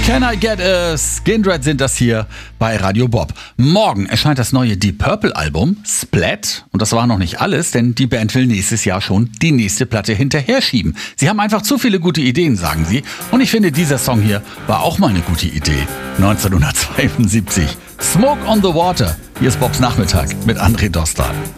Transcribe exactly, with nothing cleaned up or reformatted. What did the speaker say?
Can I Get a Skindred sind das hier bei Radio Bob. Morgen erscheint das neue Deep Purple Album Splat. Und das war noch nicht alles, denn die Band will nächstes Jahr schon die nächste Platte hinterher schieben. Sie haben einfach zu viele gute Ideen, sagen sie. Und ich finde, dieser Song hier war auch mal eine gute Idee. neunzehnhundertzweiundsiebzig. Smoke on the Water. Hier ist Bobs Nachmittag mit André Dostal.